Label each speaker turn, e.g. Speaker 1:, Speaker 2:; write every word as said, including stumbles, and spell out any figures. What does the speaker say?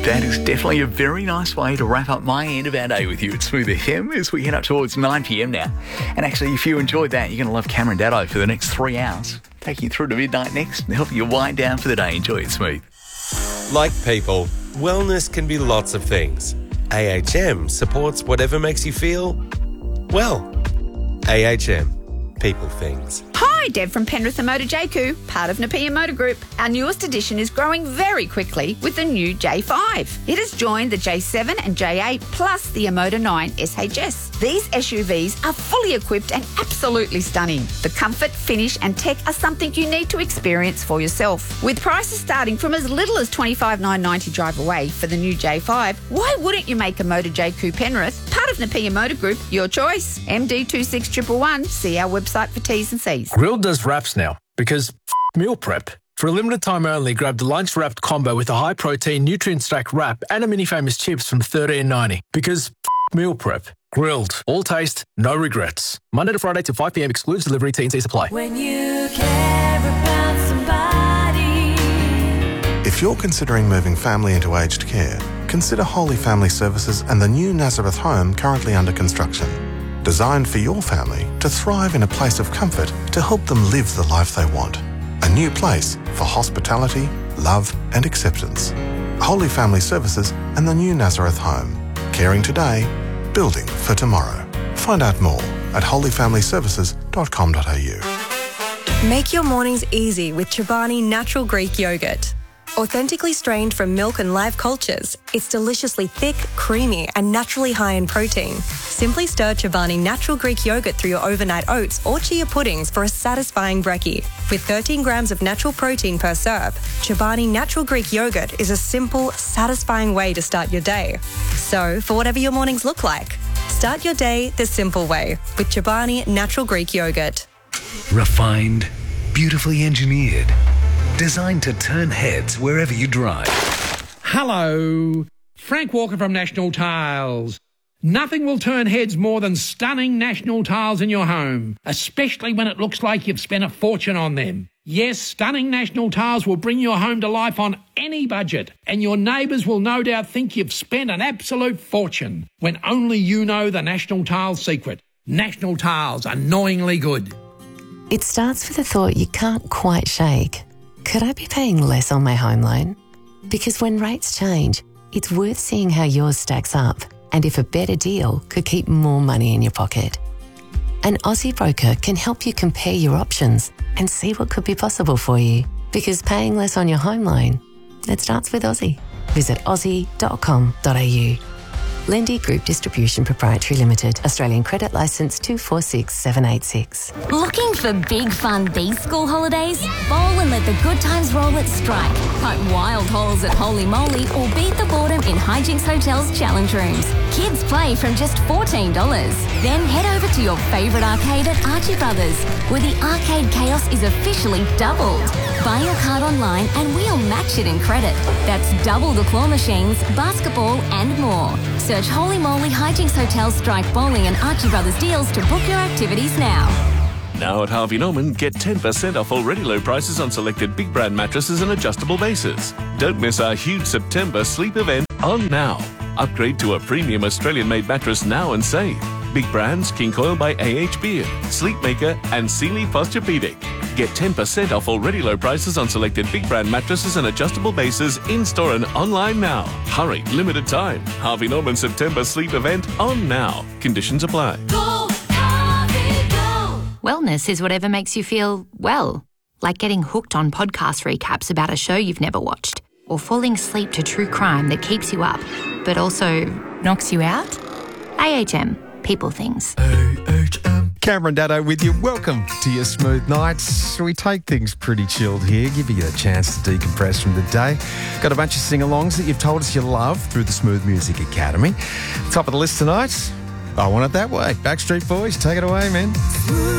Speaker 1: That is definitely a very nice way to wrap up my end of our day with you at Smooth F M as we head up towards nine p m now. And actually, if you enjoyed that, you're going to love Cameron Daddo for the next three hours, taking you through to midnight next and helping you wind down for the day. Enjoy it smooth.
Speaker 2: Like people, wellness can be lots of things. A H M supports whatever makes you feel, well. A H M, people things.
Speaker 3: Hi, Deb from Penrith and Motor J Q, part of Napier Motor Group. Our newest edition is growing very quickly with the new J five. It has joined the J seven and J eight plus the Emoda nine S H S. These S U Vs are fully equipped and absolutely stunning. The comfort, finish and tech are something you need to experience for yourself. With prices starting from as little as twenty-five thousand nine hundred ninety drive away for the new J five, why wouldn't you make a Motor J Q Penrith, part of Napier Motor Group, your choice? M D two six one one one. See our website for T's and C's.
Speaker 4: Grilled does wraps now because f- meal prep. For a limited time only, grab the lunch wrapped combo with a high protein nutrient stack wrap and a mini famous chips from thirteen ninety because f- meal prep. Grilled. All taste, no regrets. Monday to Friday till five p m excludes delivery, T and C's apply.
Speaker 5: When you care about somebody.
Speaker 6: If you're considering moving family into aged care, consider Holy Family Services and the new Nazareth home currently under construction. Designed for your family to thrive in a place of comfort to help them live the life they want. A new place for hospitality, love and acceptance. Holy Family Services and the new Nazareth home. Caring today, building for tomorrow. Find out more at holy family services dot com dot a u.
Speaker 7: Make your mornings easy with Chobani Natural Greek Yogurt. Authentically strained from milk and live cultures, it's deliciously thick, creamy and naturally high in protein. Simply stir Chobani Natural Greek Yogurt through your overnight oats or chia puddings for a satisfying brekkie. With thirteen grams of natural protein per serve, Chobani Natural Greek Yogurt is a simple, satisfying way to start your day. So, for whatever your mornings look like, start your day the simple way with Chobani Natural Greek Yogurt.
Speaker 8: Refined, beautifully engineered. Designed to turn heads wherever you drive.
Speaker 9: Hello, Frank Walker from National Tiles. Nothing will turn heads more than stunning National Tiles in your home, especially when it looks like you've spent a fortune on them. Yes, stunning National Tiles will bring your home to life on any budget, and your neighbours will no doubt think you've spent an absolute fortune, when only you know the National Tiles secret. National Tiles, annoyingly good.
Speaker 10: It starts with a thought you can't quite shake. Could I be paying less on my home loan? Because when rates change, it's worth seeing how yours stacks up and if a better deal could keep more money in your pocket. An Aussie broker can help you compare your options and see what could be possible for you. Because paying less on your home loan, it starts with Aussie. Visit aussie dot com dot a u. Lendi Group Distribution Proprietary Limited. Australian Credit Licence two four six seven eight six.
Speaker 11: Looking for big fun these school holidays? Bowl and let the good times roll at Strike. Putt wild holes at Holy Moly or beat the boredom in Hijinks Hotel's challenge rooms. Kids play from just fourteen dollars. Then head over to your favourite arcade at Archie Brothers, where the arcade chaos is officially doubled. Buy your card online and we'll match it in credit. That's double the claw machines, basketball and more. Search Holy Moly Hijinks Hotel, Strike Bowling and Archie Brothers deals to book your activities now.
Speaker 12: Now at Harvey Norman, get ten percent off already low prices on selected big brand mattresses and adjustable bases. Don't miss our huge September sleep event on now. Upgrade to a premium Australian-made mattress now and save. Big brands, King Coil by A H Beard, Sleepmaker and Sealy Posturepedic. Get ten percent off already low prices on selected big brand mattresses and adjustable bases in-store and online now. Hurry, limited time. Harvey Norman September sleep event on now. Conditions apply.
Speaker 5: Go, Harvey, go.
Speaker 13: Wellness is whatever makes you feel well. Like getting hooked on podcast recaps about a show you've never watched. Or falling asleep to true crime that keeps you up, but also knocks you out. A H M. People things.
Speaker 14: A H M. Cameron Daddo with you. Welcome to your smooth nights. We take things pretty chilled here, give you a chance to decompress from the day. Got a bunch of sing-alongs that you've told us you love through the Smooth Music Academy. Top of the list tonight, I Want It That Way. Backstreet Boys, take it away, man.